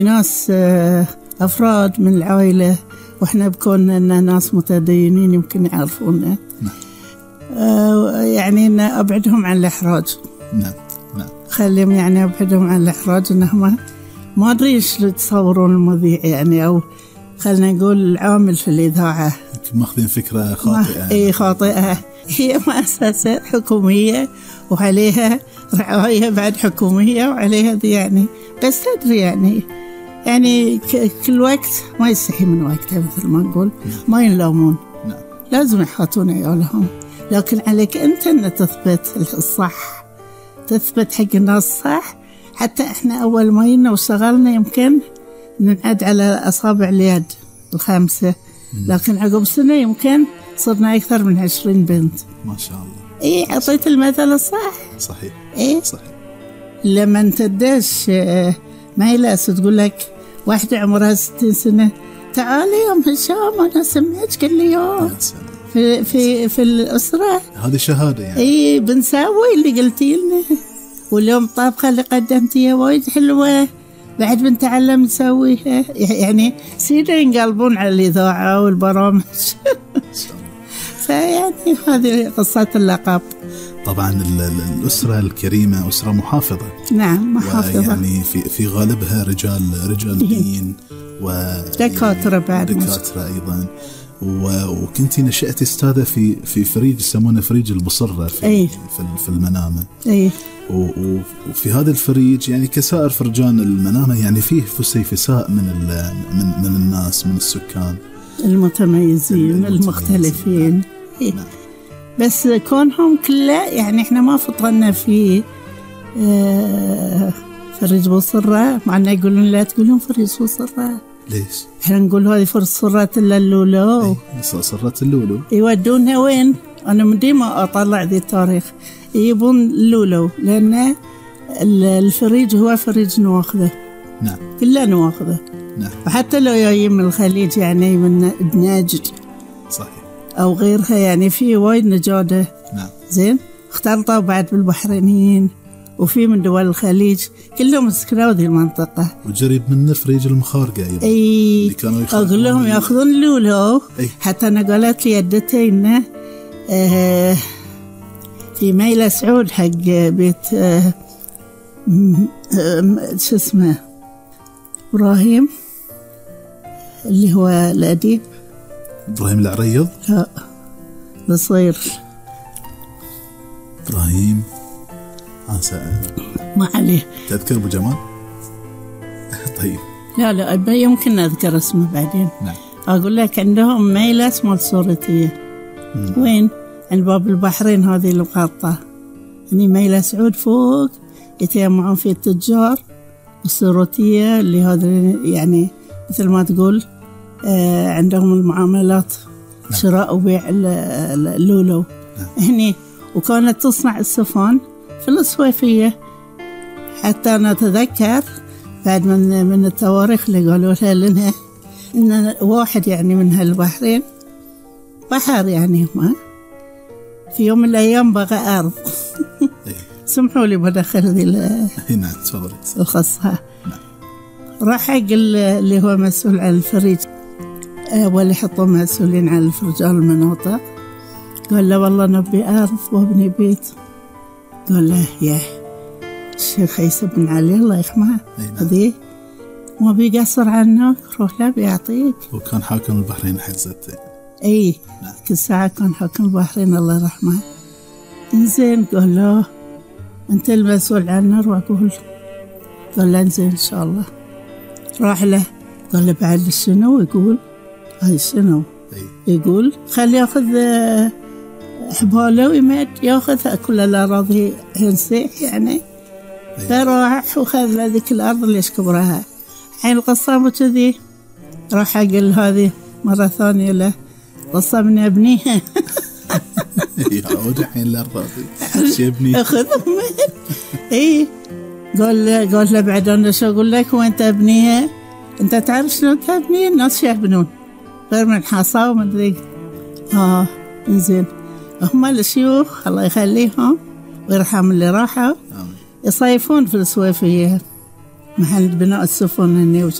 ناس أفراد من العائلة، وإحنا بكوننا ناس متدينين يمكن يعرفونا. يعني إن أبعدهم عن الإحراج. نعم. خليهم يعني أبعدهم عن الإحراج، إنهم ما أدري إيش يتصورون المذيع يعني، أو خلنا نقول العامل في الإذاعة ماخذين فكرة خاطئة. إيه خاطئة. هي مؤسسة حكومية وعليها رعاية بعد حكومية وعليها دي يعني، بس تدري يعني كل وقت ما يستحي من وقته مثل ما نقول، ما ينلومون. لازم يحاطون عيالهم، لكن عليك أنت أن تثبت الصح، تثبت حق الناس صح. حتى إحنا أول ما جينا واشتغلنا يمكن ننعد على أصابع اليد 5، لكن عقب سنة يمكن صرنا أكثر من 20 بنت. ما شاء الله. إيه أعطيت المثل الصح. صحيح. إيه صحيح. لما أنت تدش ما يلاس تقول لك واحدة عمرها 60 سنة تعالي يا هشام أنا سمعت كل يوم في الأسرة، هذه شهادة يعني. إيه بنسوي اللي قلتي لنا، واليوم الطابخة اللي قدمتيها وايد حلوة، بعد بنتعلم نسويها. يعني سيدنا ينقلبون على الإذاعة والبرامج. فيعني هذه قصة اللقب. طبعا الأسرة الكريمة أسرة محافظة. نعم محافظة، يعني في غالبها رجال دين ودكاترة بعد، دكاترة أيضا. وكنتي نشأتي أستاذة في فريج يسمونه فريج البصرة في المنامة. وفي هذا الفريج يعني كسائر فرجان المنامة يعني فيه فسيفساء من الناس، من السكان المتميزين المختلفين. نعم. بس كونهم كله يعني احنا ما فطرنا في فريج بصرة، مع انه يقولون لا تقولون فريج بصرة. ليش؟ احنا نقول هذه فرصة اللولو. صرة اللولو يودونها وين؟ انا من ديما اطلع ذي التاريخ، يجيبون اللولو لان الفريج هو فريج نواخذه. نعم. كله نواخذه. نعم. وحتى لو جاي من الخليج يعني من ناجد. صحيح. او غيرها يعني في وايد نجاده. نعم. زين اختلطوا بعد بالبحرينيين وفي من دول الخليج كلهم سكنوا ذي المنطقة. وجريب من فريج المخارقة أيضا. اللي كانوا أقول لهم يأخذون اللولو. حتى أنا قالت لي يدتي إنه في ميلة سعود حق بيت شو اسمه إبراهيم اللي هو الأديب إبراهيم العريض. لا الصغير إبراهيم ما عليه. تذكر أبو جمال؟ طيب. لا يمكن أذكر اسمه بعدين. نعم. أقول لك عندهم ميلة اسمها السوريتية. وين؟ عند باب البحرين هذه المقاطعة. يعني ميلة سعود فوق يتجمعون في التجار، والسوريتية اللي هذا يعني مثل ما تقول عندهم المعاملات. نعم. شراء وبيع اللولو. نعم. هني وكانت تصنع السفن في الصويفية. حتى أنا أتذكر بعد من التواريخ اللي قالوا لنا إن واحد يعني من هالبحرين بحر يعني ما في يوم من الأيام بغى أرض. سمحوا لي بدخل ذي الخاصة. راح حق اللي هو مسؤول عن الفريج واللي حطوا مسؤولين عن الفرجال المناطق، قال له والله نبي أرض وابني بيت. قال له يا الشيخ عيسى بن علي الله يرحمه هذي ما بيقصر عنك، روح له بيعطيك. وكان حاكم البحرين حجزته. اي نعم. كل ساعة كان حاكم البحرين الله يرحمه. انزين قال له انت المسؤول عنه روح قول. قال له انزين ان شاء الله. راح له قال له بعد السنة ويقول هاي السنة يقول خلي ياخذ حباله ويمد ياخذ كل الأراضي ينسيح يعني. فراح وخذ ذيك الأرض اللي كبرها. حين القصاب كذي راح قال هذه مرة ثانية له قصبني أبنيها. يعود الحين الأرض شي أبنيها أخذهم. إيه قال له بعد أنا شو أقول لك وين تبنيها؟ أنت تعرف شلون تبني؟ الناس يبنون غير من حصى ومدري. إنزين هم الشيوخ الله يخليهم ويرحم اللي راحوا يصيفون في الصويفية محل بناء السفن هني